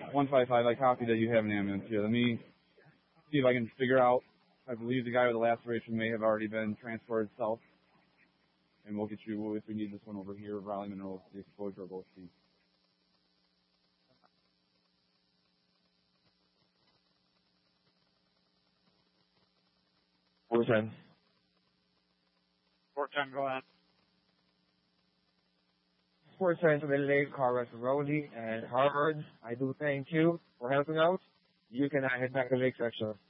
155, I copy that you have an ambulance here. Let me see if I can figure out. I believe the guy with the laceration may have already been transported south. And we'll get you, if we need this one over here, Raleigh Monroe, the exposure of OC. 410. 410, go ahead. 410 to the late Carlos Rowley and Harvard. I do thank you for helping out. You can head back to Lake Section.